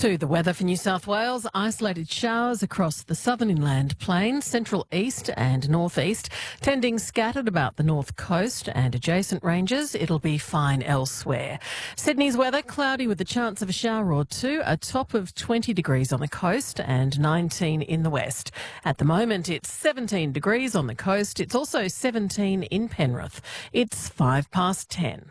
To the weather for New South Wales, isolated showers across the southern inland plain, central east and northeast, tending scattered about the north coast and adjacent ranges. It'll be fine elsewhere. Sydney's weather, cloudy with the chance of a shower or two, a top of 20 degrees on the coast and 19 in the west. At the moment, it's 17 degrees on the coast. It's also 17 in Penrith. It's 10:05.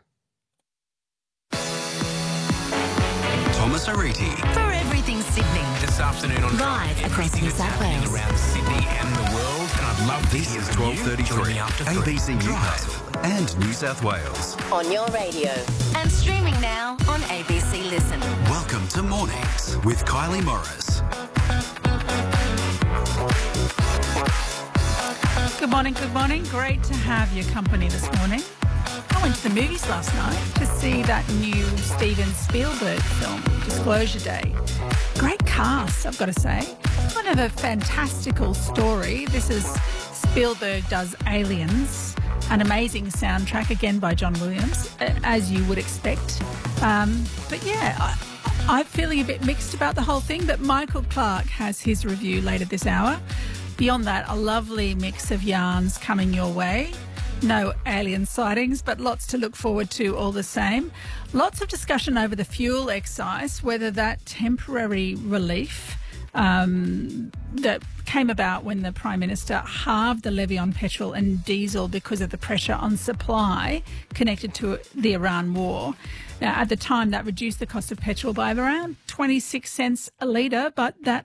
Thomas Ariti. For everything Sydney. This afternoon on Live across New South Wales. Around Sydney and the world, and I'd love to This hear is from you. 12:33. Join me after ABC three. Newcastle and New South Wales. On your radio. And streaming now on ABC Listen. Welcome to Mornings with Kylie Morris. Good morning, good morning. Great to have your company this morning. I went to the movies last night to see that new Steven Spielberg film, Disclosure Day. Great cast, I've got to say. Kind of a fantastical story. This is Spielberg does Aliens, an amazing soundtrack, again by John Williams, as you would expect. But yeah, I'm feeling a bit mixed about the whole thing, but Michael Clark has his review later this hour. Beyond that, a lovely mix of yarns coming your way. No alien sightings, but lots to look forward to all the same. Lots of discussion over the fuel excise, whether that temporary relief that came about when the Prime Minister halved the levy on petrol and diesel because of the pressure on supply connected to the Iran war. Now, at the time, that reduced the cost of petrol by around 26 cents a litre, but that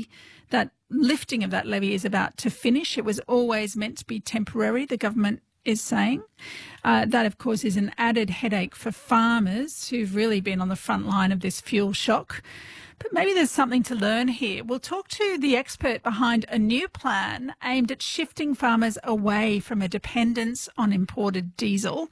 lifting of that levy is about to finish. It was always meant to be temporary, the government is saying. That, of course, is an added headache for farmers who've really been on the front line of this fuel shock. But maybe there's something to learn here. We'll talk to the expert behind a new plan aimed at shifting farmers away from a dependence on imported diesel,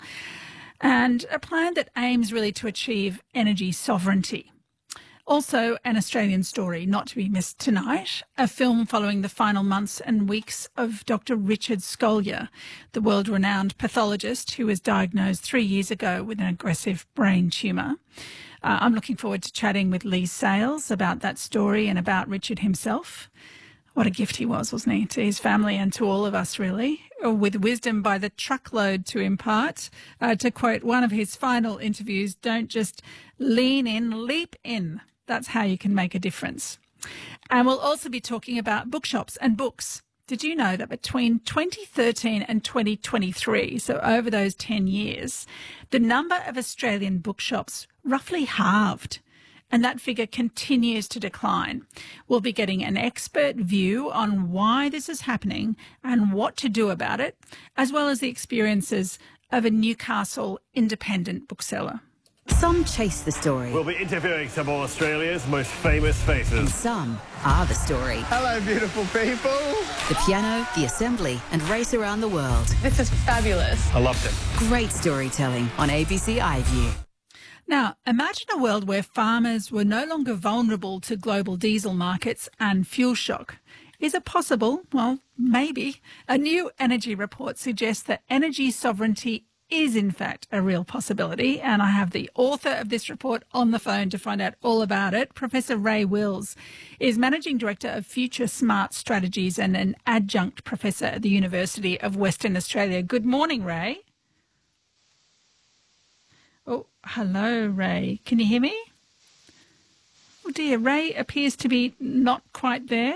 and a plan that aims really to achieve energy sovereignty. Also, an Australian story not to be missed tonight, a film following the final months and weeks of Dr. Richard Scolyer, the world-renowned pathologist who was diagnosed 3 years ago with an aggressive brain tumour. I'm looking forward to chatting with Lee Sales about that story and about Richard himself. What a gift he was, wasn't he, to his family and to all of us, really, with wisdom by the truckload to impart. To quote one of his final interviews, don't just lean in, leap in. That's how you can make a difference. And we'll also be talking about bookshops and books. Did you know that between 2013 and 2023, so over those 10 years, the number of Australian bookshops roughly halved, and that figure continues to decline? We'll be getting an expert view on why this is happening and what to do about it, as well as the experiences of a Newcastle independent bookseller. Some chase the story. We'll be interviewing some of Australia's most famous And faces. some are the story. Hello, beautiful people. The piano, the assembly, and race around the world. This is fabulous. I loved it. Great storytelling on ABC iView. Now, imagine a world where farmers were no longer vulnerable to global diesel markets and fuel shock. Is it possible? Well, maybe. A new energy report suggests that energy sovereignty is in fact a real possibility, and I have the author of this report on the phone to find out all about it. Professor Ray Wills is Managing Director of Future Smart Strategies and an adjunct professor at the University of Western Australia. Good morning, Ray. Oh, hello, Ray. Can you hear me? Oh dear, Ray appears to be not quite there.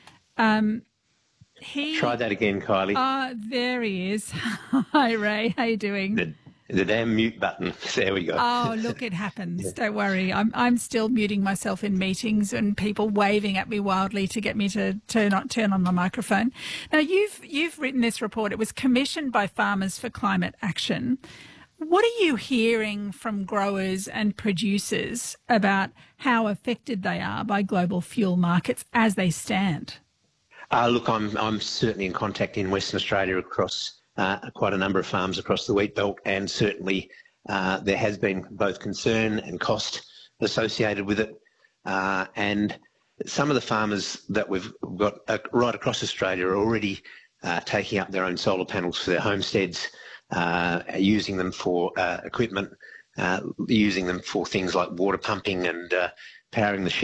Try that again, Kylie. There he is. Hi, Ray. How you doing? The damn mute button. There we go. Oh, look, it happens. Don't worry. I'm still muting myself in meetings and people waving at me wildly to get me to turn on my microphone. Now, you've written this report. It was commissioned by Farmers for Climate Action. What are you hearing from growers and producers about how affected they are by global fuel markets as they stand? Look, I'm certainly in contact in Western Australia across quite a number of farms across the wheat belt, and certainly there has been both concern and cost associated with it. And some of the farmers that we've got right across Australia are already taking up their own solar panels for their homesteads, using them for equipment, using them for things like water pumping and powering the